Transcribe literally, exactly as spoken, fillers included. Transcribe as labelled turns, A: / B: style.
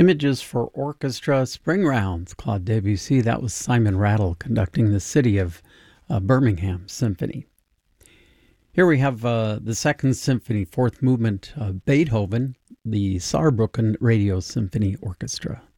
A: Images for Orchestra, Spring Rounds, Claude Debussy. That was Simon Rattle conducting the City of uh, Birmingham Symphony. Here we have uh, the Second Symphony, fourth movement, uh, Beethoven, the Saarbrücken Radio Symphony Orchestra.